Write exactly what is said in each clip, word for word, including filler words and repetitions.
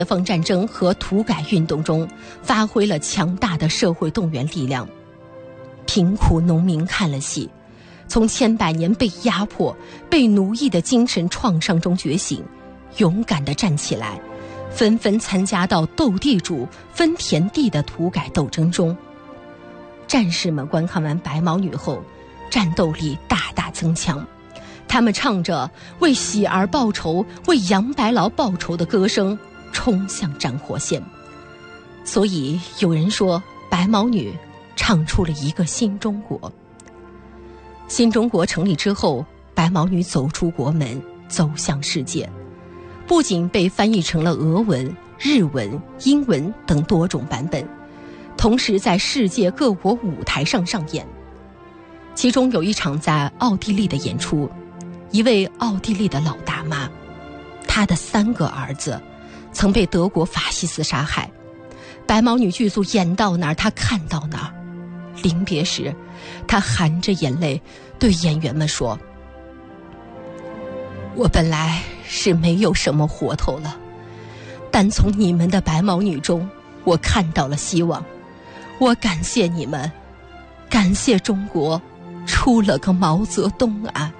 解放战争和土改运动中发挥了强大的社会动员力量。贫苦农民看了戏，从千百年被压迫、被奴役的精神创伤中觉醒，勇敢地站起来，纷纷参加到斗地主、分田地的土改斗争中。战士们观看完白毛女后，战斗力大大增强，他们唱着为喜儿报仇、为杨白劳报仇的歌声，冲向战火线。所以有人说，白毛女唱出了一个新中国。新中国成立之后，白毛女走出国门，走向世界，不仅被翻译成了俄文、日文、英文等多种版本，同时在世界各国舞台上上演。其中有一场在奥地利的演出，一位奥地利的老大妈，她的三个儿子曾被德国法西斯杀害，白毛女剧组演到哪儿她看到哪儿。临别时，她含着眼泪对演员们说，我本来是没有什么活头了，但从你们的白毛女中我看到了希望，我感谢你们，感谢中国出了个毛泽东啊。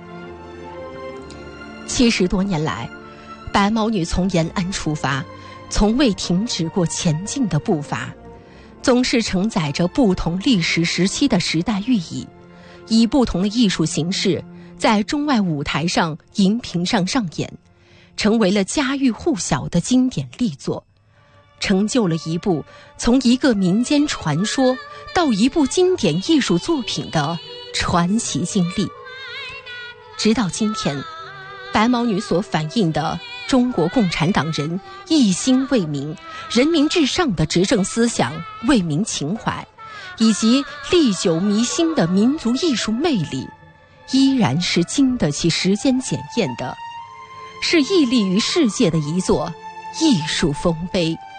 七十多年来，白毛女从延安出发，从未停止过前进的步伐，总是承载着不同历史时期的时代寓意，以不同的艺术形式在中外舞台上、荧屏上上演，成为了家喻户晓的经典力作，成就了一部从一个民间传说到一部经典艺术作品的传奇经历。直到今天，白毛女所反映的中国共产党人一心为民、人民至上的执政思想、为民情怀，以及历久弥新的民族艺术魅力，依然是经得起时间检验的，是屹立于世界的一座艺术丰碑。